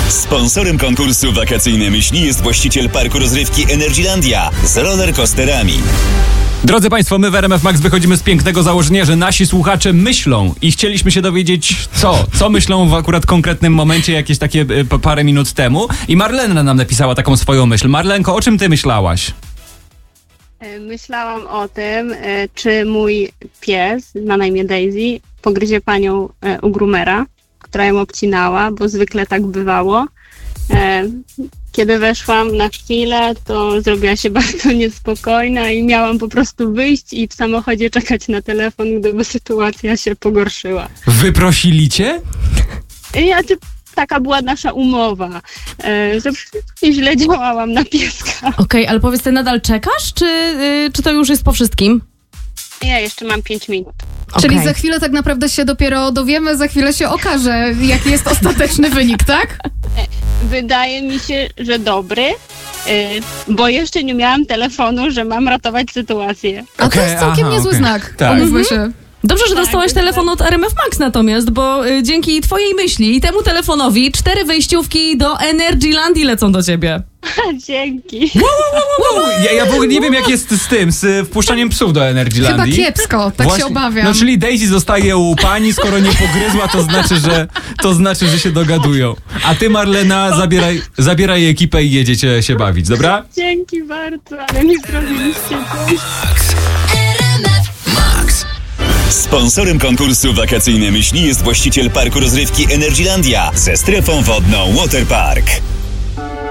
Sponsorem konkursu Wakacyjne Myśli jest właściciel parku rozrywki Energylandia z rollercoasterami. Drodzy Państwo, my w RMF Max wychodzimy z pięknego założenia, że nasi słuchacze myślą i chcieliśmy się dowiedzieć co myślą w akurat konkretnym momencie, jakieś takie parę minut temu. I Marlena nam napisała taką swoją myśl. Marlenko, o czym ty myślałaś? Myślałam o tym, czy mój pies, ma na imię Daisy, pogryzie panią u groomera, która ją obcinała, bo zwykle tak bywało. Kiedy weszłam na chwilę, to zrobiła się bardzo niespokojna i miałam po prostu wyjść i w samochodzie czekać na telefon, gdyby sytuacja się pogorszyła. Wyprosili cię? Taka była nasza umowa, że źle działałam na pieska. Okej, ale powiedz, ty nadal czekasz, czy to już jest po wszystkim? Ja jeszcze mam 5 minut. Czyli za chwilę tak naprawdę się dopiero dowiemy, za chwilę się okaże, jaki jest ostateczny wynik, tak? Wydaje mi się, że dobry, bo jeszcze nie miałam telefonu, że mam ratować sytuację. A to jest całkiem niezły znak. Tak. Umówmy się. Dobrze, że dostałaś telefon od RMF Max natomiast, bo dzięki twojej myśli i temu telefonowi 4 wejściówki do Energylandii lecą do ciebie. Dzięki. Ja w ogóle nie wiem, jak jest z wpuszczaniem psów do Energylandii. Chyba kiepsko, tak Właśnie, się obawiam. No czyli Daisy zostaje u pani, skoro nie pogryzła, to znaczy, że się dogadują. A ty, Marlena, zabieraj ekipę i jedziecie się bawić, dobra? Dzięki bardzo, ale mi zrobiliście coś. Sponsorem konkursu Wakacyjne Myśli jest właściciel parku rozrywki Energylandia ze strefą wodną Waterpark.